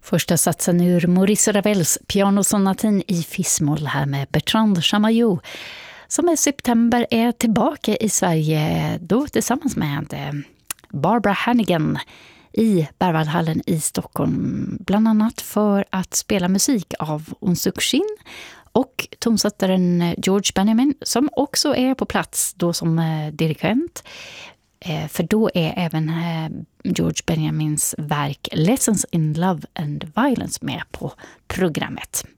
Första satsen ur Maurice Ravels pianosonatin i fis-moll här med Bertrand Chamayou, som i september är tillbaka i Sverige, då tillsammans med Barbara Hannigan i Berwaldhallen i Stockholm, bland annat för att spela musik av Un Suk Shin och tonsättaren George Benjamin, som också är på plats då som dirigent. För då är även George Benjamins verk Lessons in Love and Violence med på programmet.